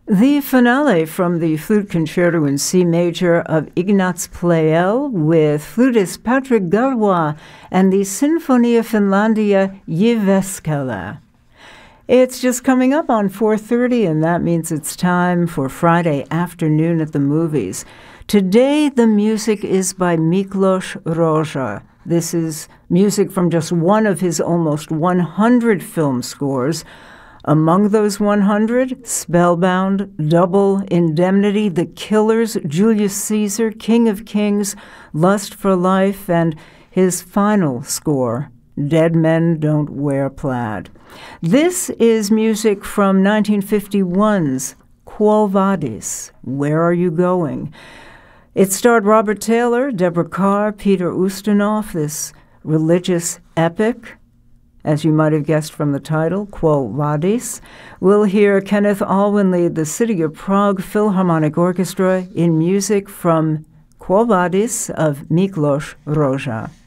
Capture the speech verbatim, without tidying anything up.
The finale from the Flute Concerto in C major of Ignaz Pleyel with flutist Patrick Galois and the Sinfonia Finlandia Jyväskylä. It's just coming up on four thirty, and that means it's time for Friday afternoon at the movies. Today, the music is by Miklos Rozsa. This is music from just one of his almost one hundred film scores. Among those one hundred, Spellbound, Double Indemnity, The Killers, Julius Caesar, King of Kings, Lust for Life, and his final score, Dead Men Don't Wear Plaid. This is music from nineteen fifty-one's Quo Vadis, Where Are You Going? It starred Robert Taylor, Deborah Kerr, Peter Ustinov, this religious epic. As you might have guessed from the title, Quo Vadis. We'll hear Kenneth Alwyn lead the City of Prague Philharmonic Orchestra in music from Quo Vadis of Miklos Rozsa.